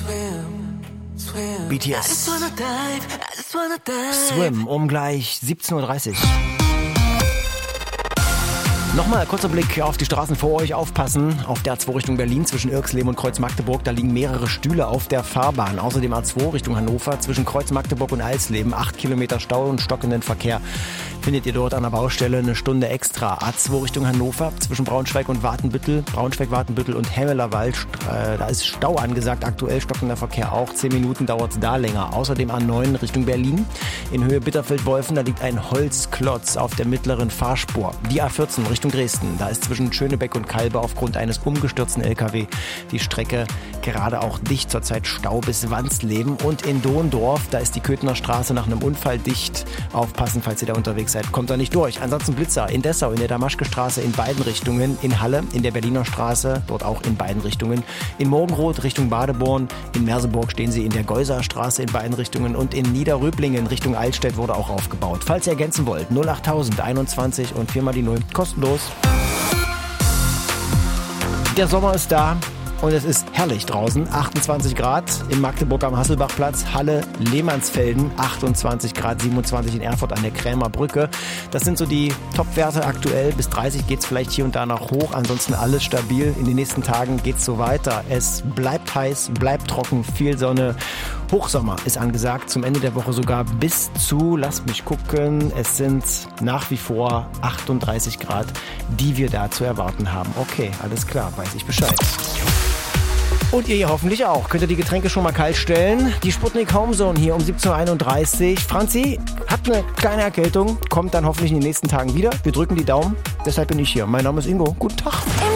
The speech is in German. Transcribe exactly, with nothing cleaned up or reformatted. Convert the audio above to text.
B T S. Swim um gleich siebzehn Uhr dreißig. Nochmal kurzer Blick auf die Straßen vor euch. Aufpassen, auf der A zwei Richtung Berlin zwischen Irxleben und Kreuz Magdeburg. Da liegen mehrere Stühle auf der Fahrbahn. Außerdem A zwei Richtung Hannover zwischen Kreuz Magdeburg und Alsleben. Acht Kilometer Stau und stockenden Verkehr. Findet ihr dort an der Baustelle eine Stunde extra. A zwei Richtung Hannover zwischen Braunschweig und Watenbüttel. Braunschweig, Watenbüttel und Hemmelerwald. Äh, da ist Stau angesagt. Aktuell stockender Verkehr auch. Zehn Minuten dauert es da länger. Außerdem A neun Richtung Berlin. In Höhe Bitterfeld-Wolfen. Da liegt ein Holzklotz auf der mittleren Fahrspur. Die A vierzehn Richtung Dresden. Da ist zwischen Schönebeck und Kalbe aufgrund eines umgestürzten L K W die Strecke gerade auch dicht. Zurzeit Stau bis Wansleben. Und in Dohndorf, da ist die Köthener Straße nach einem Unfall dicht. Aufpassen, falls ihr da unterwegs seid. Kommt da nicht durch. Ansonsten Blitzer in Dessau, in der Damaschke-Straße in beiden Richtungen. In Halle, in der Berliner Straße, dort auch in beiden Richtungen. In Morgenroth Richtung Badeborn. In Merseburg stehen sie in der Geuserstraße in beiden Richtungen. Und in Niederröblingen Richtung Altstedt wurde auch aufgebaut. Falls ihr ergänzen wollt, null achttausend einundzwanzig und viermal die Null. Kostenlos. Der Sommer ist da und es ist herrlich draußen. achtundzwanzig Grad in Magdeburg am Hasselbachplatz, Halle, Lehmannsfelden, achtundzwanzig Grad, siebenundzwanzig in Erfurt an der Krämerbrücke. Das sind so die Top-Werte aktuell. Bis dreißig geht es vielleicht hier und da noch hoch. Ansonsten alles stabil. In den nächsten Tagen geht es so weiter. Es bleibt heiß, bleibt trocken, viel Sonne. Hochsommer ist angesagt, zum Ende der Woche sogar bis zu, lasst mich gucken, es sind nach wie vor achtunddreißig Grad, die wir da zu erwarten haben. Okay, alles klar, weiß ich Bescheid. Und ihr hier hoffentlich auch. Könnt ihr die Getränke schon mal kalt stellen? Die Sputnik Homezone hier um siebzehn Uhr einunddreißig. Franzi hat eine kleine Erkältung, kommt dann hoffentlich in den nächsten Tagen wieder. Wir drücken die Daumen, deshalb bin ich hier. Mein Name ist Ingo. Guten Tag.